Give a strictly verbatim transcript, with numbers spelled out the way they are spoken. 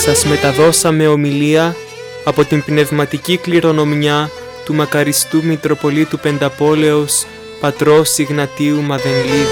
σας μεταδώσαμε ομιλία από την πνευματική κληρονομιά του μακαριστού Μητροπολίτου Πενταπόλεως πατρός Ιγνατίου Μαδενλίδη.